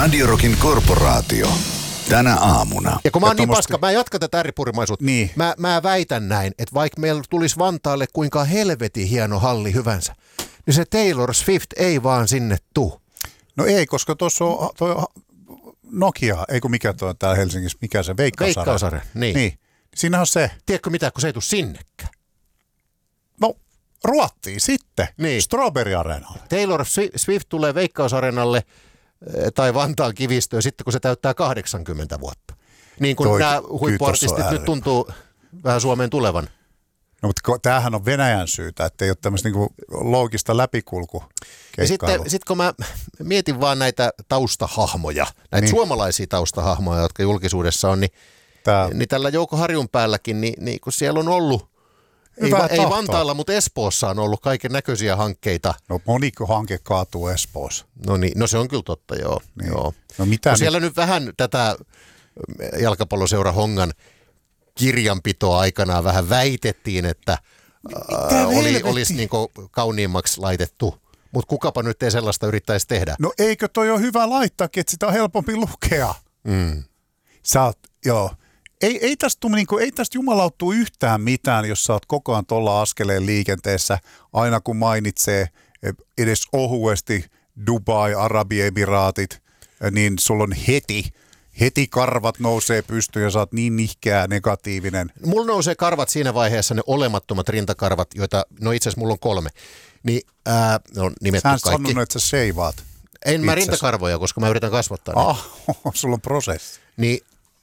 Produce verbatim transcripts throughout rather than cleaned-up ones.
Radio Rockin korporaatio. Tänä aamuna. Ja kun mä oon niin paska, mä jatkan tätä ääripurimaisuutta. Niin. Mä, mä väitän näin, että vaikka meillä tulisi Vantaalle kuinka helvetin hieno halli hyvänsä, niin se Taylor Swift ei vaan sinne tuu. No ei, koska tuossa on toi Nokia, ei kun mikä tuo täällä Helsingissä, mikä se, Veikkausarena. Veikkausarena, niin. niin. Siinähän on se. Tiedätkö mitä, kun se ei tule sinnekään? No, Ruottiin sitten, niin. Strawberry Arenalle. Taylor Swift tulee Veikkausarenalle tai Vantaan kivistöön sitten, kun se täyttää kahdeksankymmentä vuotta. Niin kuin Toi, nämä huippuartistit nyt tuntuu vähän Suomeen tulevan. No, mutta tämähän on Venäjän syytä, että ei ole tämmöistä niinku loogista läpikulku. Ja sitten sit kun mä mietin vaan näitä taustahahmoja, näitä niin. suomalaisia taustahahmoja, jotka julkisuudessa on, niin, Tää. niin tällä Jouko Harjun päälläkin, niin, niin kun siellä on ollut, ei, ei Vantaalla, mutta Espoossa on ollut kaiken näköisiä hankkeita. No moniko hanke kaatuu Espoossa? No niin, no se on kyllä totta, joo. Niin. joo. No mitä no siellä nyt? nyt vähän tätä jalkapalloseura Hongan kirjanpitoa aikanaan vähän väitettiin, että ää, oli, olisi niin kuin kauniimmaksi laitettu, mutta kukapa nyt ei sellaista yrittäisi tehdä. No eikö toi ole hyvä laittaakin, että sitä on helpompi lukea? Mm. Sä oot, joo. Ei, ei, tästä, niinku, ei tästä jumalauttuu yhtään mitään, jos sä oot koko ajan tuolla askeleen liikenteessä, aina kun mainitsee edes ohuesti Dubai, Arabiemiraatit, niin sulla on heti, heti karvat nousee pystyyn ja sä oot niin nihkeä negatiivinen. Mulla nousee karvat siinä vaiheessa, ne olemattomat rintakarvat, joita, no itse asiassa mulla on kolme, niin ää, ne on nimetty kaikki. kaikki. Sä sanonut, että sä seivaat. En mä rintakarvoja, koska mä yritän kasvattaa ah, ne. Sulla on prosessi. Niin.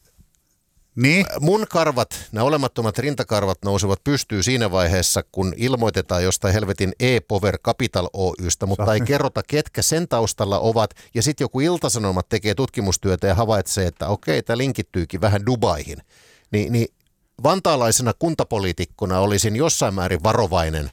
Niin? Mun karvat, nämä olemattomat rintakarvat nousevat pystyyn siinä vaiheessa, kun ilmoitetaan jostain helvetin e-Power Capital Oystä, mutta Sä... ei kerrota, ketkä sen taustalla ovat. Ja sitten joku Ilta-Sanomat tekee tutkimustyötä ja havaitsee, että okei, tämä linkittyykin vähän Dubaihin. Ni, niin vantaalaisena kuntapoliitikkona olisin jossain määrin varovainen.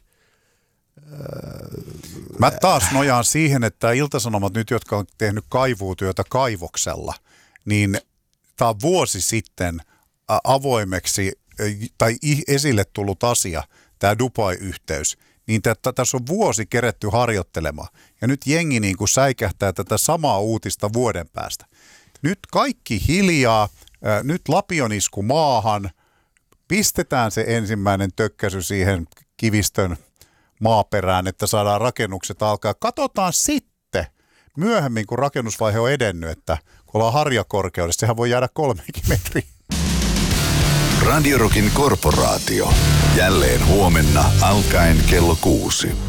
Mä taas nojaan siihen, että Ilta-Sanomat nyt, jotka on tehnyt kaivuutyötä kaivoksella, niin tämä on vuosi sitten avoimeksi tai esille tullut asia, tämä Dubai-yhteys, niin t- tässä on vuosi keretty harjoittelemaan. Ja nyt jengi niin kuin säikähtää tätä samaa uutista vuoden päästä. Nyt kaikki hiljaa, nyt lapionisku maahan, pistetään se ensimmäinen tökkäsy siihen kivistön maaperään, että saadaan rakennukset alkaa. Katsotaan sitten myöhemmin, kun rakennusvaihe on edennyt, että kun ollaan harjakorkeudessa, sehän voi jäädä kolmekin metriä. Radio Rockin korporaatio. Jälleen huomenna alkaen kello kuusi.